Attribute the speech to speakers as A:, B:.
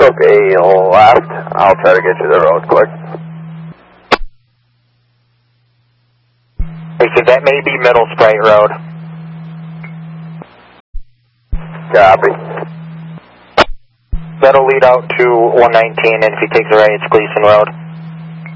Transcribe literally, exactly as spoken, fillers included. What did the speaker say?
A: took a left. I'll try to get you the road quick.
B: They said that may be Middle Sprite Road.
A: Copy.
B: That'll lead out to one nineteen, and if he takes a right, it's Gleason Road.